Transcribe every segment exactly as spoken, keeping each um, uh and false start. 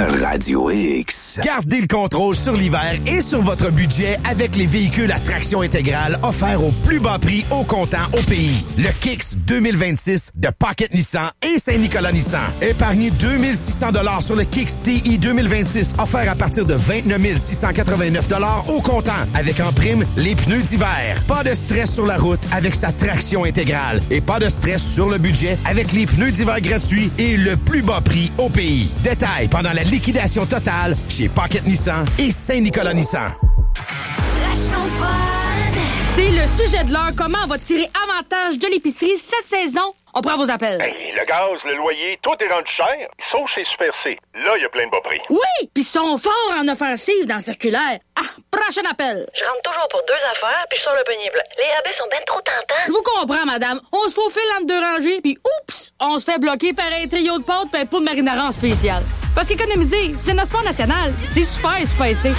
Radio X. Gardez le contrôle sur l'hiver et sur votre budget avec les véhicules à traction intégrale offerts au plus bas prix au comptant au pays. Le Kicks deux mille vingt-six de Pocket Nissan et Saint-Nicolas Nissan. Épargnez deux mille six cents dollars sur le Kicks T I deux mille vingt-six offert à partir de vingt-neuf mille six cent quatre-vingt-neuf dollars au comptant avec en prime les pneus d'hiver. Pas de stress sur la route avec sa traction intégrale et pas de stress sur le budget avec les pneus d'hiver gratuits et le plus bas prix au pays. Détails pendant la liquidation totale chez Pocket Nissan et Saint-Nicolas Nissan. C'est le sujet de l'heure. Comment on va tirer avantage de l'épicerie cette saison? On prend vos appels. Hey, le gaz, le loyer, tout est rendu cher. Sauf chez Super C. Là, il y a plein de bas prix. Oui! Puis ils sont forts en offensive dans le circulaire. Ah! Prochain appel. Je rentre toujours pour deux affaires, puis je sors le panier blanc. Les rabais sont bien trop tentants. Je vous comprends, madame. On se faufile entre deux rangées, puis oups! On se fait bloquer par un trio de pâtes pis un pot de marinara en spécial. Parce qu'économiser, c'est notre sport national. C'est super spacé.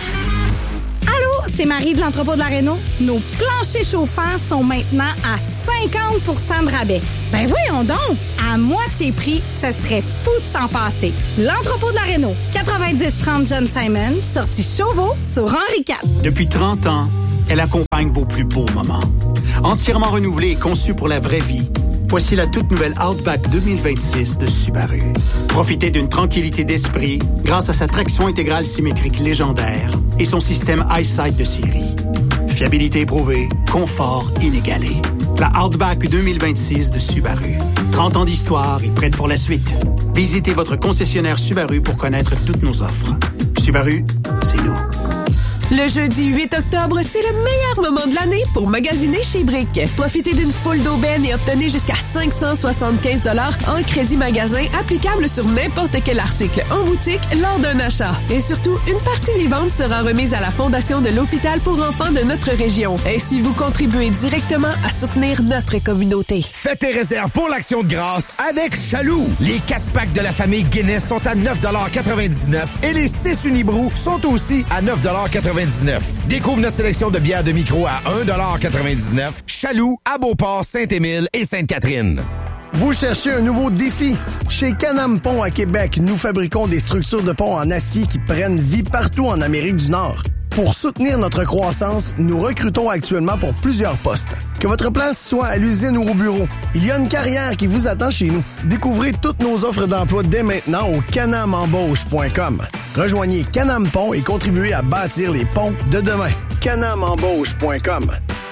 Allô, c'est Marie de l'entrepôt de la Réno. Nos planchers chauffants sont maintenant à cinquante pour cent de rabais. Ben voyons donc! À moitié prix, ce serait fou de s'en passer. L'entrepôt de la Réno, quatre-vingt-dix trente John Simon, sortie Chauveau sur Henri quatre. Depuis trente ans, elle accompagne vos plus beaux moments. Entièrement renouvelée et conçue pour la vraie vie, voici la toute nouvelle Outback deux mille vingt-six de Subaru. Profitez d'une tranquillité d'esprit grâce à sa traction intégrale symétrique légendaire et son système EyeSight de série. Fiabilité éprouvée, confort inégalé. La Outback deux mille vingt-six de Subaru. trente ans d'histoire et prête pour la suite. Visitez votre concessionnaire Subaru pour connaître toutes nos offres. Subaru, c'est nous. Le jeudi huit octobre, c'est le meilleur moment de l'année pour magasiner chez Brick. Profitez d'une foule d'aubaines et obtenez jusqu'à cinq cent soixante-quinze dollars en crédit magasin applicable sur n'importe quel article en boutique lors d'un achat. Et surtout, une partie des ventes sera remise à la Fondation de l'Hôpital pour enfants de notre région. Ainsi, vous contribuez directement à soutenir notre communauté. Faites tes réserves pour l'Action de grâce avec Chaloux. Les quatre packs de la famille Guinness sont à neuf quatre-vingt-dix-neuf et les six Unibrou sont aussi à neuf quatre-vingt-dix-neuf. Découvre notre sélection de bières de micro à un quatre-vingt-dix-neuf. Chaloux, à Beauport, Saint-Émile et Sainte-Catherine. Vous cherchez un nouveau défi? Chez Can-Am Pont à Québec, nous fabriquons des structures de pont en acier qui prennent vie partout en Amérique du Nord. Pour soutenir notre croissance, nous recrutons actuellement pour plusieurs postes. Que votre place soit à l'usine ou au bureau, il y a une carrière qui vous attend chez nous. Découvrez toutes nos offres d'emploi dès maintenant au canam embauche point com. Rejoignez Can-Am Pont et contribuez à bâtir les ponts de demain. canam embauche point com.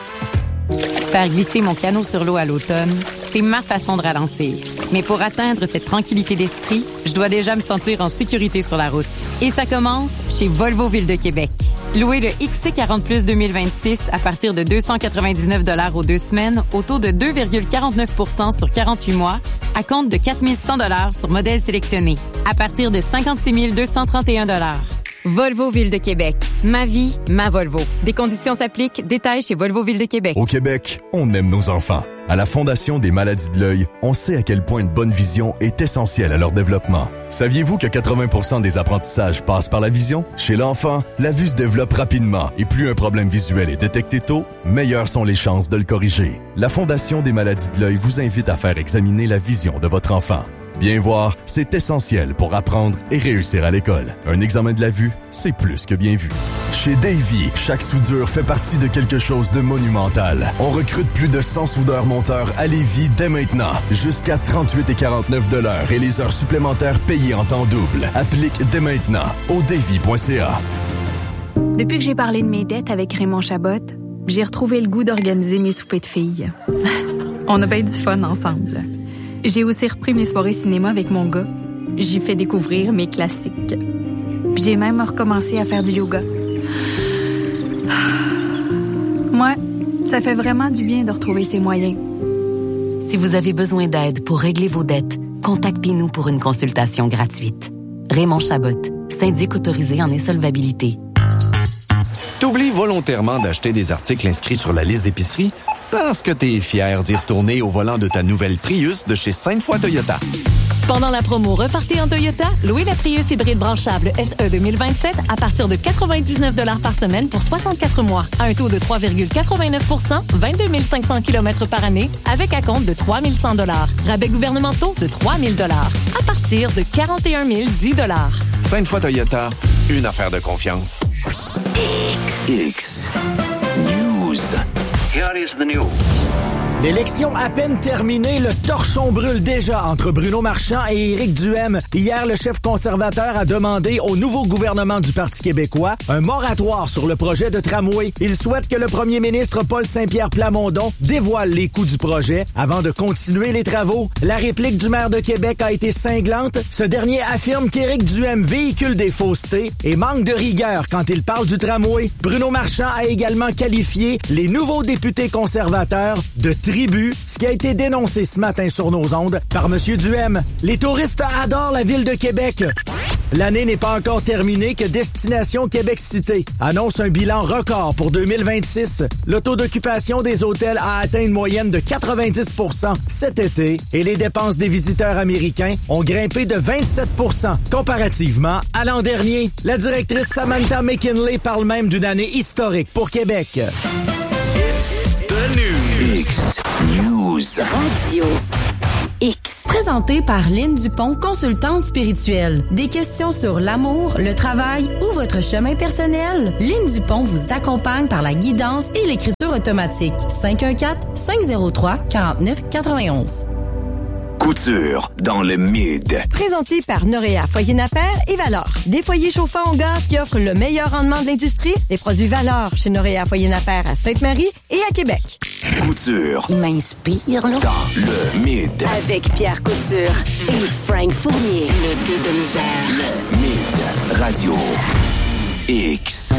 Faire glisser mon canot sur l'eau à l'automne, c'est ma façon de ralentir. Mais pour atteindre cette tranquillité d'esprit, je dois déjà me sentir en sécurité sur la route. Et ça commence chez Volvo Ville de Québec. Louez le X C quarante plus deux mille vingt-six à partir de deux cent quatre-vingt-dix-neuf dollars aux deux semaines, au taux de deux virgule quarante-neuf pour cent sur quarante-huit mois, à compte de quatre mille cent dollars sur modèle sélectionné, à partir de cinquante-six mille deux cent trente et un dollars. Volvo Ville de Québec. Ma vie, ma Volvo. Des conditions s'appliquent. Détails chez Volvo Ville de Québec. Au Québec, on aime nos enfants. À la Fondation des maladies de l'œil, on sait à quel point une bonne vision est essentielle à leur développement. Saviez-vous que quatre-vingts pour cent des apprentissages passent par la vision? Chez l'enfant, la vue se développe rapidement et plus un problème visuel est détecté tôt, meilleures sont les chances de le corriger. La Fondation des maladies de l'œil vous invite à faire examiner la vision de votre enfant. Bien voir, c'est essentiel pour apprendre et réussir à l'école. Un examen de la vue, c'est plus que bien vu. Chez Davy, chaque soudure fait partie de quelque chose de monumental. On recrute plus de cent soudeurs monteurs à Lévis dès maintenant. Jusqu'à trente-huit et quarante-neuf de l'heure et les heures supplémentaires payées en temps double. Applique dès maintenant au davy point c a. Depuis que j'ai parlé de mes dettes avec Raymond Chabot, j'ai retrouvé le goût d'organiser mes soupers de filles. On a bien du fun ensemble. J'ai aussi repris mes soirées cinéma avec mon gars. J'ai fait découvrir mes classiques. Puis j'ai même recommencé à faire du yoga. Moi, ça fait vraiment du bien de retrouver ses moyens. Si vous avez besoin d'aide pour régler vos dettes, contactez-nous pour une consultation gratuite. Raymond Chabot, syndic autorisé en insolvabilité. T'oublies volontairement d'acheter des articles inscrits sur la liste d'épicerie parce que t'es fier d'y retourner au volant de ta nouvelle Prius de chez Sainte-Foy Toyota. Pendant la promo Repartez en Toyota, louez la Prius hybride branchable S E deux mille vingt-sept à partir de quatre-vingt-dix-neuf dollars par semaine pour soixante-quatre mois, à un taux de trois virgule quatre-vingt-neuf pour cent, vingt-deux mille cinq cents kilomètres par année, avec acompte de trois mille cent dollars. Rabais gouvernementaux de trois mille dollars, à partir de quarante et un mille dix dollars. Sainte-Foy Toyota, une affaire de confiance. X News. Here is the news. L'élection à peine terminée, le torchon brûle déjà entre Bruno Marchand et Éric Duhaime. Hier, le chef conservateur a demandé au nouveau gouvernement du Parti québécois un moratoire sur le projet de tramway. Il souhaite que le premier ministre Paul Saint-Pierre Plamondon dévoile les coûts du projet avant de continuer les travaux. La réplique du maire de Québec a été cinglante. Ce dernier affirme qu'Éric Duhaime véhicule des faussetés et manque de rigueur quand il parle du tramway. Bruno Marchand a également qualifié les nouveaux députés conservateurs de tribu, ce qui a été dénoncé ce matin sur nos ondes par M. Duhaime. Les touristes adorent la ville de Québec. L'année n'est pas encore terminée que Destination Québec Cité annonce un bilan record pour deux mille vingt-six. Le taux d'occupation des hôtels a atteint une moyenne de quatre-vingt-dix pour cent cet été et les dépenses des visiteurs américains ont grimpé de vingt-sept pour cent comparativement à l'an dernier. La directrice Samantha McKinley parle même d'une année historique pour Québec. The news. X News Radio. X. Présenté par Lynne Dupont, consultante spirituelle. Des questions sur l'amour, le travail ou votre chemin personnel? Lynne Dupont vous accompagne par la guidance et l'écriture automatique. cinq un quatre, cinq zéro trois, quatre neuf quatre un un. Couture dans le Mid. Présenté par Noréa Foyer Napper et Valor. Des foyers chauffants au gaz qui offrent le meilleur rendement de l'industrie. Les produits Valor chez Noréa Foyer Napper à Sainte-Marie et à Québec. Couture. Il m'inspire, là. Dans le Mid. Avec Pierre Couture et Frank Fournier. Le thé de misère. Le Mid. Radio. X.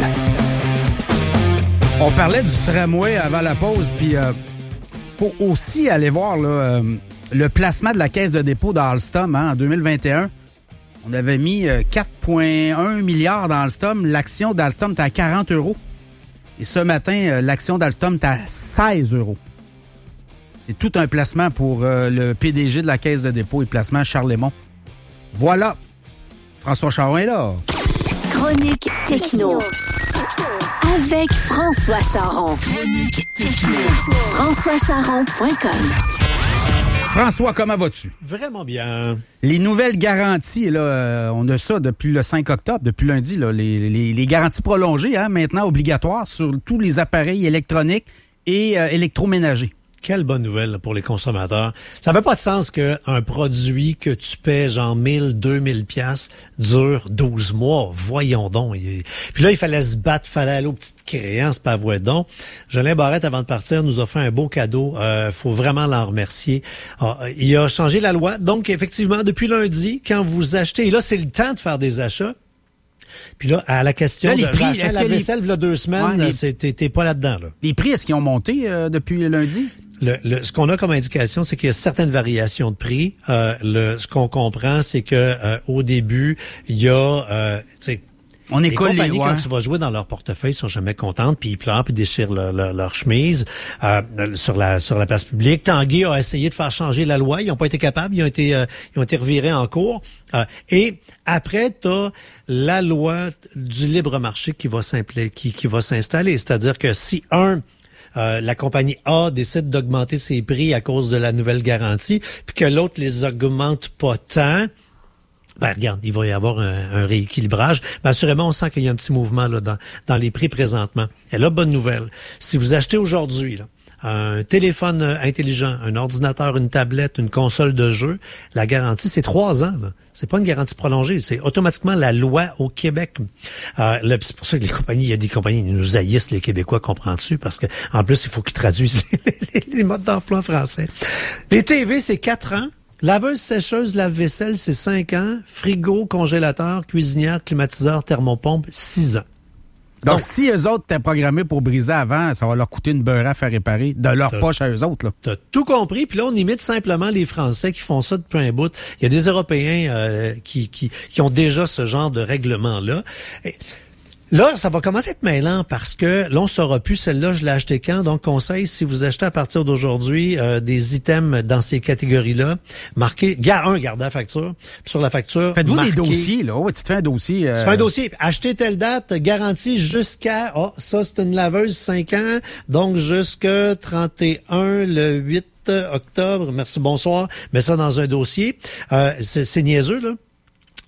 On parlait du tramway avant la pause, puis euh, faut aussi aller voir là, euh, le placement de la caisse de dépôt d'Alstom hein, en deux mille vingt et un. On avait mis euh, quatre virgule un milliards dans Alstom. L'action d'Alstom était à quarante euros. Et ce matin, euh, l'action d'Alstom est à seize euros. C'est tout un placement pour euh, le P D G de la caisse de dépôt et placement Charles Lémon. Voilà. François Charon est là. Chronique Techno. Avec François Charon. Chronique Techno. françois charon point com. François, comment vas-tu? Vraiment bien. Les nouvelles garanties, là, euh, on a ça depuis le cinq octobre, depuis lundi, là, les, les, les garanties prolongées, hein, maintenant obligatoires sur tous les appareils électroniques et euh, électroménagers. Quelle bonne nouvelle là, pour les consommateurs. Ça fait pas de sens qu'un produit que tu paies genre mille, deux mille piastres dure douze mois. Voyons donc. Il... Puis là, il fallait se battre, fallait aller aux petites créances, pas avouer donc. Jolin Barrette, avant de partir, nous a fait un beau cadeau. Euh, faut vraiment l'en remercier. Ah, il a changé la loi. Donc, effectivement, depuis lundi, quand vous achetez, et là, c'est le temps de faire des achats. Puis là, à la question là, les de prix, est-ce la que vaisselle, les... là, deux semaines, ouais, les... c'est, t'es, t'es pas là-dedans. Là. Les prix, est-ce qu'ils ont monté euh, depuis lundi? Le, le, ce qu'on a comme indication, c'est qu'il y a certaines variations de prix. Euh, le, ce qu'on comprend, c'est que euh, au début, il y a, euh, tu sais, on les compagnies, compagnies, ouais. quand tu vas jouer dans leur portefeuille, sont jamais contentes, puis ils pleurent, puis déchirent leur, leur, leur chemise euh, sur la sur la place publique. Tanguy a essayé de faire changer la loi, ils n'ont pas été capables, ils ont été euh, ils ont été revirés en cours. Euh, et après, t'as la loi du libre marché qui va s'impl- qui, qui va s'installer, c'est-à-dire que si un Euh, la compagnie A décide d'augmenter ses prix à cause de la nouvelle garantie, puis que l'autre les augmente pas tant, ben regarde, il va y avoir un, un rééquilibrage. Mais assurément, on sent qu'il y a un petit mouvement là dans, dans les prix présentement. Et là, bonne nouvelle. Si vous achetez aujourd'hui là, un téléphone intelligent, un ordinateur, une tablette, une console de jeu, la garantie, c'est trois ans. Là. C'est pas une garantie prolongée, c'est automatiquement la loi au Québec. Euh, là, c'est pour ça que les compagnies, il y a des compagnies qui nous haïssent, les Québécois, comprends-tu? Parce que en plus, il faut qu'ils traduisent les, les, les modes d'emploi français. Les T V, c'est quatre ans. Laveuse, sécheuse, lave-vaisselle, c'est cinq ans. Frigo, congélateur, cuisinière, climatiseur, thermopompe, six ans. Donc, Donc, si eux autres étaient programmés pour briser avant, ça va leur coûter une beurre à faire réparer de leur poche à eux autres. Là. T'as tout compris. Puis là, on imite simplement les Français qui font ça depuis un bout. Il y a des Européens euh, qui, qui, qui ont déjà ce genre de règlement-là. Et là, ça va commencer à être mêlant parce que là, on ne saura plus, celle-là, je l'ai acheté quand. Donc, conseil, si vous achetez à partir d'aujourd'hui euh, des items dans ces catégories-là, marquez, gar, un, gardez la facture. Puis sur la facture, faites-vous marquez, des dossiers, là. Ouais, tu te fais un dossier. Euh... Tu fais un dossier. Achetez telle date, garantie jusqu'à, oh, ça, c'est une laveuse cinq ans. Donc, jusqu'à trente et un, le huit octobre. Merci, bonsoir. Mets ça dans un dossier. Euh, c'est, c'est niaiseux, là.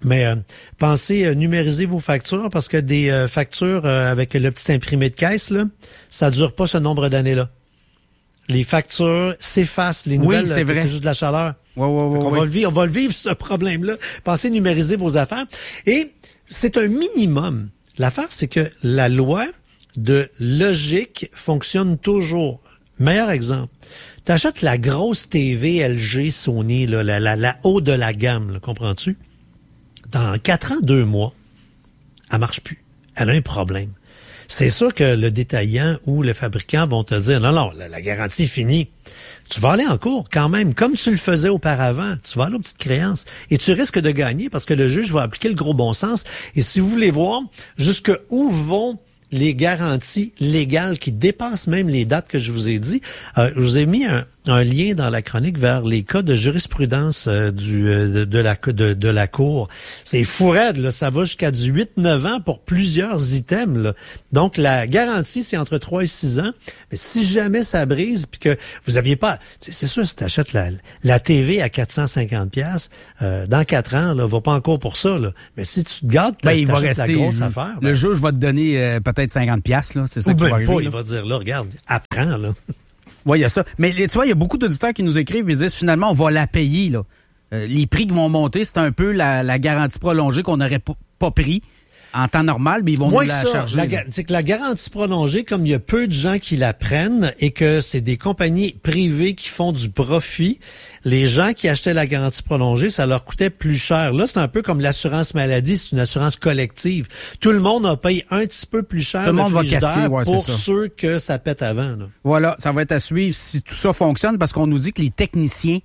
Mais euh, pensez euh, numériser vos factures parce que des euh, factures euh, avec le petit imprimé de caisse, là, ça dure pas ce nombre d'années-là. Les factures s'effacent, les nouvelles, oui, c'est, vrai. c'est juste de la chaleur. Ouais, ouais, ouais, on, ouais. va le vivre, on va le vivre, ce problème-là. Pensez numériser vos affaires. Et c'est un minimum. L'affaire, c'est que la loi de logique fonctionne toujours. Meilleur exemple. T'achètes la grosse T V L G Sony, là, la, la, la haut de la gamme, là, comprends-tu? Dans quatre ans, deux mois, elle marche plus. Elle a un problème. C'est sûr que le détaillant ou le fabricant vont te dire, non, non, la, la garantie est finie. Tu vas aller en cours quand même, comme tu le faisais auparavant. Tu vas aller aux petites créances. Et tu risques de gagner parce que le juge va appliquer le gros bon sens. Et si vous voulez voir jusqu'où vont les garanties légales qui dépassent même les dates que je vous ai dit, euh, je vous ai mis un, un lien dans la chronique vers les cas de jurisprudence euh, du euh, de, de la de, de la cour. C'est fou raide, là, ça va jusqu'à du huit neuf ans pour plusieurs items, là. Donc la garantie c'est entre trois et six ans, mais si jamais ça brise puis que vous aviez pas, c'est sûr si tu achètes la la T V à quatre cent cinquante pièces euh, dans quatre ans là, va pas encore pour ça là. Mais si tu te gardes, ben, il va rester la grosse le, affaire. Le ben, juge va te donner euh, peut-être cinquante pièces là, c'est ça ou qui ben va arriver. Pas, là. Il va dire là, regarde, apprends là. Oui, il y a ça. Mais tu vois, il y a beaucoup d'auditeurs qui nous écrivent et disent finalement, on va la payer. Là. Euh, les prix qui vont monter, c'est un peu la, la garantie prolongée qu'on n'aurait p- pas pris en temps normal, mais ils vont Moins nous la ça, charger. La, c'est que la garantie prolongée, comme il y a peu de gens qui la prennent et que c'est des compagnies privées qui font du profit, les gens qui achetaient la garantie prolongée, ça leur coûtait plus cher. Là, c'est un peu comme l'assurance maladie, c'est une assurance collective. Tout le monde a payé un petit peu plus cher. Tout le monde va casquer, ouais, pour c'est ça. ceux que ça pète avant. Là. Voilà, ça va être à suivre si tout ça fonctionne parce qu'on nous dit que les techniciens,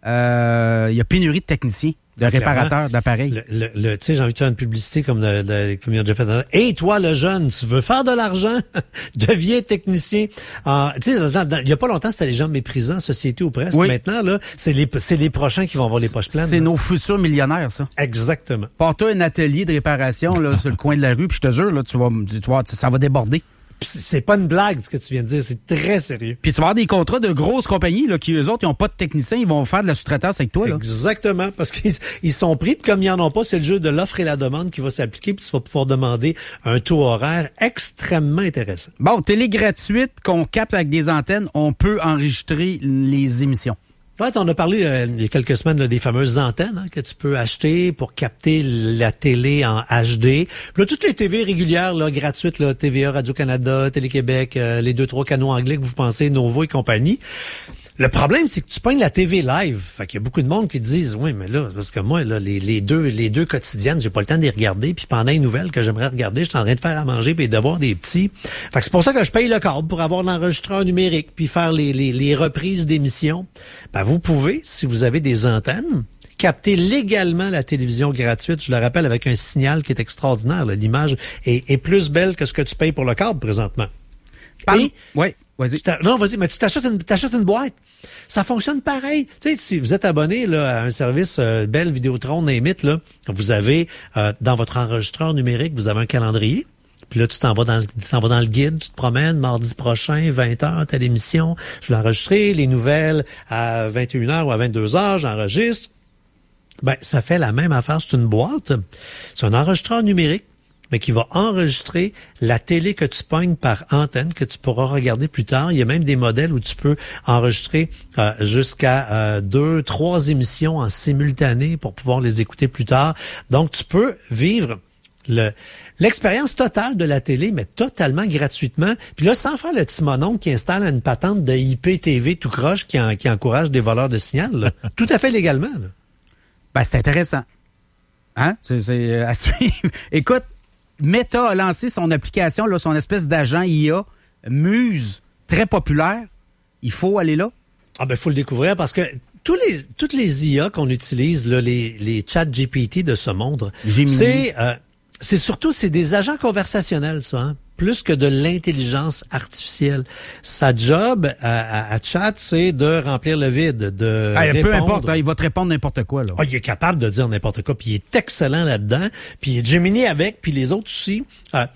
euh, il y a pénurie de techniciens. De réparateurs d'appareils. Le, le, le, tu sais, j'ai envie de faire une publicité comme, de, de, comme il a déjà fait. Hey, toi, le jeune, tu veux faire de l'argent? Deviens technicien. Euh, tu sais, il y a pas longtemps, c'était les gens méprisants, société ou presque. Oui. Maintenant, là, c'est les, c'est les prochains qui vont avoir les poches pleines. C'est là. Nos futurs millionnaires, ça. Exactement. Porte-toi un atelier de réparation, là, sur le coin de la rue, puis je te jure, là, tu vas, tu vas, ça va déborder. C'est pas une blague, ce que tu viens de dire. C'est très sérieux. Puis tu vas avoir des contrats de grosses compagnies, là, qui, eux autres, ils ont pas de techniciens, ils vont faire de la sous-traitance avec toi, là. Exactement. Parce qu'ils ils sont pris, puis comme ils en ont pas, c'est le jeu de l'offre et la demande qui va s'appliquer, puis tu vas pouvoir demander un taux horaire extrêmement intéressant. Bon, télé gratuite qu'on capte avec des antennes, on peut enregistrer les émissions. Ouais, on a parlé euh, il y a quelques semaines là, des fameuses antennes hein, que tu peux acheter pour capter la télé en H D. Puis là, toutes les T V régulières là, gratuites, là, T V A, Radio-Canada, Télé-Québec, euh, les deux, trois canaux anglais que vous pensez, Novo et compagnie. Le problème, c'est que tu pognes la T V live. Fait qu'il y a beaucoup de monde qui disent, oui, mais là, parce que moi, là, les, les deux, les deux quotidiennes, j'ai pas le temps de les regarder. Puis pendant une nouvelle que j'aimerais regarder, je suis en train de faire à manger puis d'avoir des petits. Fait que c'est pour ça que je paye le câble pour avoir l'enregistreur numérique puis faire les, les, les reprises d'émissions. Ben, vous pouvez, si vous avez des antennes, capter légalement la télévision gratuite. Je le rappelle avec un signal qui est extraordinaire. Là. L'image est, est plus belle que ce que tu payes pour le câble présentement. Oui, ouais, vas-y. Non, vas-y, mais tu t'achètes une, t'achètes une boîte. Ça fonctionne pareil. Tu sais, si vous êtes abonné là, à un service euh, Bell, Vidéotron, Name-It, là, vous avez euh, dans votre enregistreur numérique, vous avez un calendrier. Puis là, tu t'en vas dans, tu t'en vas dans le guide, tu te promènes, mardi prochain, vingt heures, telle émission. Je vais enregistrer les nouvelles à vingt et une heures ou à vingt-deux heures, j'enregistre. Ben, ça fait la même affaire. C'est une boîte. C'est un enregistreur numérique, mais qui va enregistrer la télé que tu pognes par antenne, que tu pourras regarder plus tard. Il y a même des modèles où tu peux enregistrer euh, jusqu'à euh, deux, trois émissions en simultané pour pouvoir les écouter plus tard. Donc, tu peux vivre le l'expérience totale de la télé, mais totalement gratuitement. Puis là, sans faire le petit mononcle qui installe une patente de I P T V tout croche qui, en, qui encourage des voleurs de signal, là. Tout à fait légalement. Là. Ben, c'est intéressant. Hein? C'est, c'est à suivre. Écoute, Meta a lancé son application, là, son espèce d'agent I A, Muse, très populaire. Il faut aller là? Ah ben, faut le découvrir parce que tous les, toutes les I A qu'on utilise, là, les, les chats G P T de ce monde, Gemini. c'est, euh, c'est surtout, c'est des agents conversationnels, ça, hein? Plus que de l'intelligence artificielle. Sa job à, à, à chat, c'est de remplir le vide, de ah, répondre. Peu importe, hein, il va te répondre n'importe quoi. Là. Ah, il est capable de dire n'importe quoi, puis il est excellent là-dedans. Puis Gemini avec, puis les autres aussi. Euh,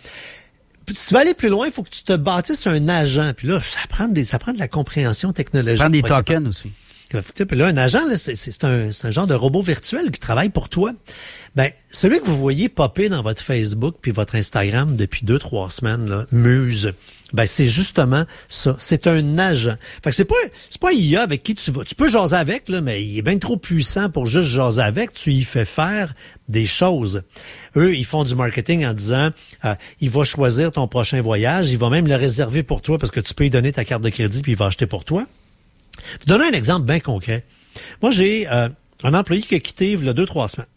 si tu veux aller plus loin, il faut que tu te bâtisses un agent. Puis là, ça prend, des, ça prend de la compréhension technologique. Ça prend des tokens aussi. Puis là, un agent, là, c'est, c'est, un, c'est un genre de robot virtuel qui travaille pour toi. Ben, celui que vous voyez popper dans votre Facebook puis votre Instagram depuis deux, trois semaines, là, Muse, ben, c'est justement ça. C'est un agent. Fait que c'est pas, c'est pas I A avec qui tu vas. Tu peux jaser avec, là, mais il est bien trop puissant pour juste jaser avec. Tu y fais faire des choses. Eux, ils font du marketing en disant, euh, il va choisir ton prochain voyage. Il va même le réserver pour toi parce que tu peux lui donner ta carte de crédit puis il va acheter pour toi. Je vais te donner un exemple bien concret. Moi, j'ai euh, un employé qui a quitté il y a deux, trois semaines.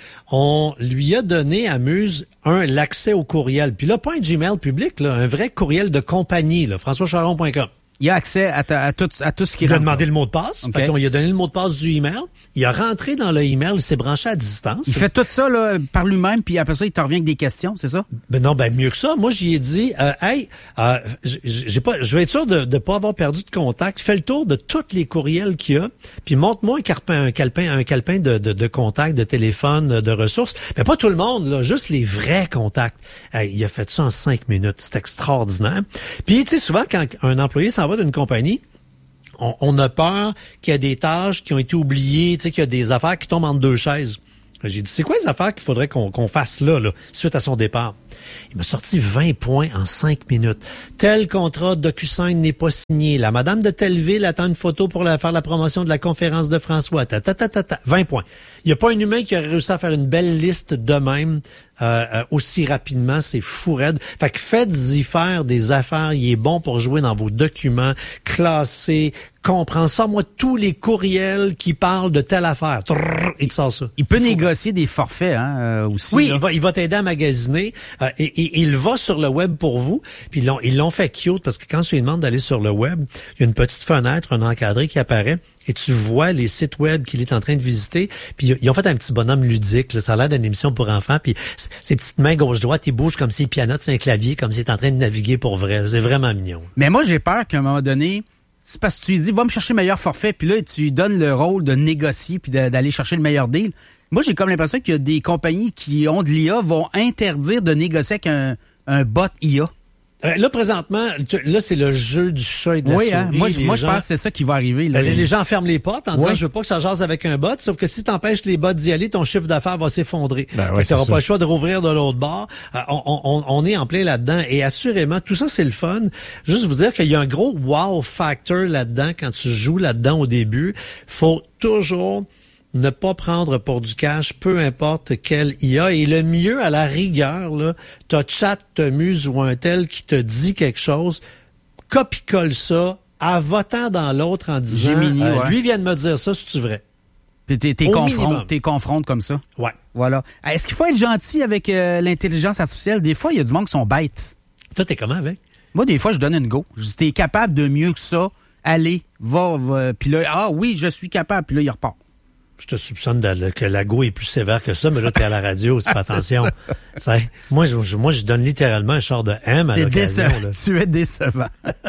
On lui a donné à Muse un l'accès au courriel. Puis là, pas un Gmail public, là, un vrai courriel de compagnie, là, françois charon point com. Il a accès à, ta, à, tout, à tout ce qui Il rentre. a demandé le mot de passe. Okay. Fait qu'on lui a donné le mot de passe du email. Il a rentré dans le email, il s'est branché à distance. Il fait tout ça là, par lui-même, puis après ça, il te revient avec des questions, c'est ça? Ben non, ben mieux que ça. Moi, j'y ai dit, euh, hey, euh, j'ai pas, je vais être sûr de ne pas avoir perdu de contact. Fais le tour de tous les courriels qu'il y a, puis montre-moi un calepin, un calepin, un calepin de, de, de contacts, de téléphone, de ressources. Mais pas tout le monde, là, juste les vrais contacts. Hey, il a fait ça en cinq minutes. C'est extraordinaire. Puis, tu sais, souvent, quand un employé s'en va d'une compagnie, On, on a peur qu'il y a des tâches qui ont été oubliées, tu sais, qu'il y a des affaires qui tombent entre deux chaises. J'ai dit, c'est quoi les affaires qu'il faudrait qu'on, qu'on fasse là, là, suite à son départ? Il m'a sorti vingt points en cinq minutes. Tel contrat DocuSign n'est pas signé. La madame de telle ville attend une photo pour la, faire la promotion de la conférence de François. Ta, ta, ta, ta, ta. vingt points. Il n'y a pas un humain qui aurait réussi à faire une belle liste de même euh, euh, aussi rapidement. C'est fou raide. Fait que faites-y faire des affaires. Il est bon pour jouer dans vos documents, classer, comprendre. Sors-moi tous les courriels qui parlent de telle affaire. Trrr, il te sort ça. Il peut c'est négocier fou. Des forfaits hein, euh, aussi. Oui, là. il va, il va t'aider à magasiner euh, et, et, et il va sur le web pour vous. Puis ils l'ont, ils l'ont fait cute parce que quand tu lui demandes d'aller sur le web, il y a une petite fenêtre, un encadré qui apparaît. Et tu vois les sites web qu'il est en train de visiter. Puis ils ont fait un petit bonhomme ludique. Là. Ça a l'air d'une émission pour enfants. Puis ses petites mains gauche-droite, il bouge comme s'il pianote sur un clavier, comme s'il est en train de naviguer pour vrai. C'est vraiment mignon. Mais moi, j'ai peur qu'à un moment donné, c'est parce que tu lui dis, va me chercher le meilleur forfait. Puis là, tu lui donnes le rôle de négocier puis de, d'aller chercher le meilleur deal. Moi, j'ai comme l'impression qu'il y a des compagnies qui ont de l'I A vont interdire de négocier avec un, un bot I A. Là, présentement, là, c'est le jeu du chat et de la oui, souris. Hein? Moi, moi gens, je pense que c'est ça qui va arriver. Là. Les, les gens ferment les portes en oui. disant, je veux pas que ça jase avec un bot, sauf que si t'empêches les bots d'y aller, ton chiffre d'affaires va s'effondrer. Ben ouais, tu n'auras pas le choix de rouvrir de l'autre bord. Euh, on, on, on est en plein là-dedans. Et assurément, tout ça, c'est le fun. Juste vous dire qu'il y a un gros wow factor là-dedans quand tu joues là-dedans au début. Faut toujours ne pas prendre pour du cash, peu importe quel I A. Et le mieux, à la rigueur, là, t'as chat, t'as Muse ou un tel qui te dit quelque chose, copie-colle ça, à votant dans l'autre en disant, Gemini, euh, ouais. lui vient de me dire ça, si tu vrai. Puis t'es, t'es confrontes, t'es confrontes comme ça. Ouais. Voilà. Est-ce qu'il faut être gentil avec euh, l'intelligence artificielle? Des fois, il y a du monde qui sont bêtes. Toi, t'es comment avec? Moi, des fois, je donne une go. Je dis, t'es capable de mieux que ça. Allez, va, va. Puis là, ah oui, je suis capable. Puis là, il repart. Je te soupçonne de, que la go est plus sévère que ça, mais là, t'es à la radio, tu fais attention. T'sais, moi, je, moi, je donne littéralement un char de M à c'est l'occasion. Décevant. Là. Tu es décevant.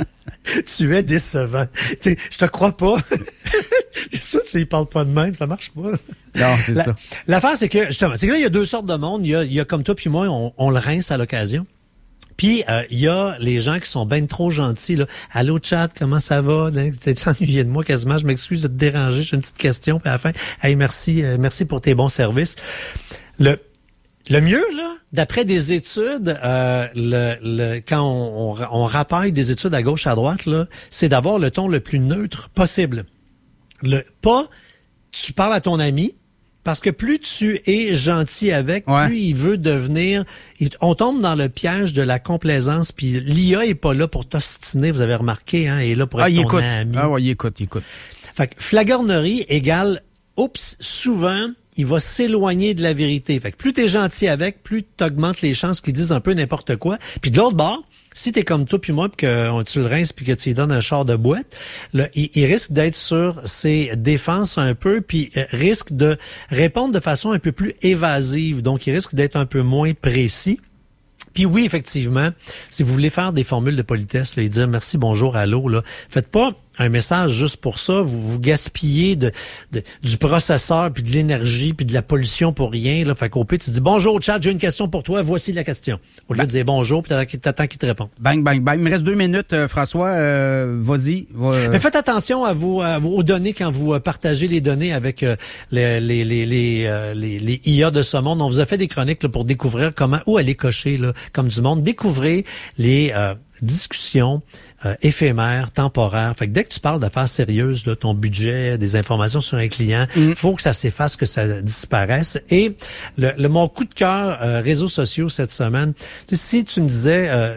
Tu es décevant. T'sais, je te crois pas. C'est ça, tu ne parles pas de même, ça marche pas. Non, c'est la, ça. L'affaire, c'est que, justement, c'est que là, il y a deux sortes de monde. Il y a, il y a comme toi puis moi, on, on le rince à l'occasion. Puis, il euh, y a les gens qui sont ben trop gentils. Là. Allô, chat, comment ça va? Tu t'es ennuyé de moi quasiment. Je m'excuse de te déranger. J'ai une petite question. Puis à la fin, hey, merci, euh, merci pour tes bons services. Le le mieux, là, d'après des études, euh, le, le quand on, on, on rappaille des études à gauche, à droite, là, c'est d'avoir le ton le plus neutre possible. Le pas, tu parles à ton ami. Parce que plus tu es gentil avec, ouais. plus il veut devenir... Il, on tombe dans le piège de la complaisance, puis l'I A est pas là pour t'ostiner, vous avez remarqué, hein, elle est là pour être ah, il ton écoute. ami. Ah ouais, il écoute, il écoute. Fait que flagornerie égale, oups, souvent, il va s'éloigner de la vérité. Fait que plus t'es gentil avec, plus t'augmentes les chances qu'ils disent un peu n'importe quoi. Puis de l'autre bord, si t'es comme toi puis moi, puis que tu le rinces puis que tu lui donnes un char de boîte, là, il, il risque d'être sur ses défenses un peu, puis euh, risque de répondre de façon un peu plus évasive. Donc, il risque d'être un peu moins précis. Puis oui, effectivement, si vous voulez faire des formules de politesse, là, et dire merci, bonjour, allô, là, faites pas un message juste pour ça. Vous vous gaspillez de, de du processeur, puis de l'énergie, puis de la pollution pour rien. Là. Fait qu'au pire, tu dis « Bonjour, chat, j'ai une question pour toi, voici la question. » Au lieu ben, de dire « Bonjour », puis t'attends, t'attends qu'il te réponde. Bang, bang, bang. Il me reste deux minutes, euh, François. Euh, vas-y. Va, euh... Mais faites attention à vos, à vos données quand vous partagez les données avec euh, les, les, les, les, euh, les, les I A de ce monde. On vous a fait des chroniques là, pour découvrir comment, où aller cocher là, comme du monde. Découvrez les euh, discussions Euh, éphémère, temporaire. Fait que dès que tu parles d'affaires sérieuses, là, ton budget, des informations sur un client, mm. faut que ça s'efface, que ça disparaisse. Et le, le mon coup de cœur euh, réseaux sociaux cette semaine, si tu me disais euh,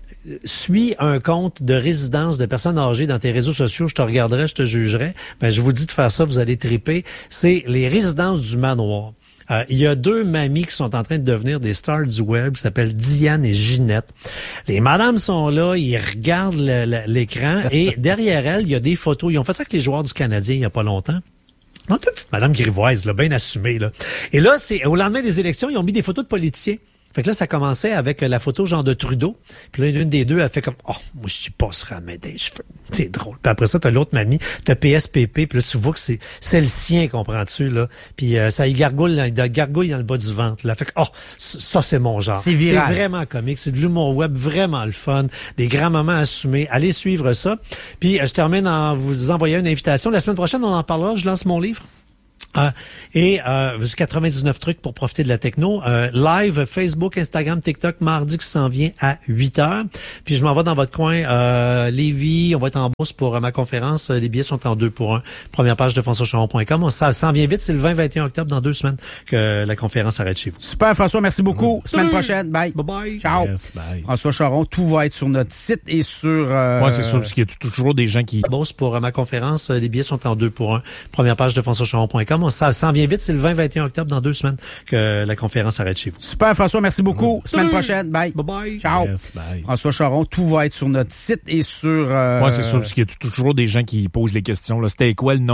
suis un compte de résidence de personnes âgées dans tes réseaux sociaux, je te regarderais, je te jugerais. Ben je vous dis de faire ça, vous allez triper. C'est les résidences du manoir. Euh, il y a deux mamies qui sont en train de devenir des stars du web, qui s'appellent Diane et Ginette. Les madames sont là, ils regardent le, le, l'écran et derrière elles, il y a des photos. Ils ont fait ça avec les joueurs du Canadien il y a pas longtemps. Donc, deux petites madames grivoises, là, bien assumées, là. Et là, c'est au lendemain des élections, ils ont mis des photos de politiciens. Fait que là, ça commençait avec la photo genre de Trudeau. Puis là, une des deux a fait comme « Oh, moi, je passerai à main des cheveux. » C'est drôle. Puis après ça, t'as l'autre mamie, t'as P S P P. Puis là, tu vois que c'est c'est le sien, comprends-tu, là. Puis euh, ça y gargouille, il gargouille dans le bas du ventre, là. Fait que « Oh, ça, c'est mon genre. » C'est viral. C'est vraiment comique. C'est de l'humour web vraiment le fun. Des grands-mamans assumés. Allez suivre ça. Puis euh, je termine en vous envoyant une invitation. La semaine prochaine, on en parlera. Je lance mon livre. Euh, et euh, quatre-vingt-dix-neuf trucs pour profiter de la techno. Euh, live, Facebook, Instagram, TikTok, mardi qui s'en vient à huit heures. Puis je m'en vais dans votre coin, euh, Lévis. On va être en bourse pour euh, ma conférence. Les billets sont en deux pour un. Première page de françois charon point com. Ça s'en vient vite. C'est le vingt vingt et un octobre, dans deux semaines, que la conférence arrête chez vous. Super, François. Merci beaucoup. Mmh. Semaine prochaine. Bye. Bye bye. Ciao. Yes, bye. François Charon, tout va être sur notre site et sur... Euh... Ouais, c'est sûr, parce qu'il y a toujours des gens qui... Bourse pour euh, ma conférence. Les billets sont en deux pour un. Première page de françois charon point com. Ça s'en vient vite. C'est le vingt vingt et un octobre, dans deux semaines, que la conférence arrête chez vous. Super, François. Merci beaucoup. Mmh. Semaine prochaine. Bye. Bye bye. Ciao. Yes, bye. François Charon, tout va être sur notre site et sur... Euh... Ouais, c'est sûr, parce qu'il y a toujours des gens qui posent les questions. Là, c'était quoi le nom?